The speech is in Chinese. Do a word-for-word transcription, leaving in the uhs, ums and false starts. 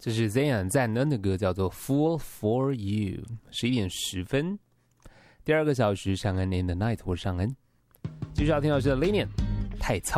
这是 Zayn 赞恩的歌，叫做 Fool for You。十一点十分，第二个小时，尚恩 in the night， 我是尚恩。继续要听到是 Linian 太操。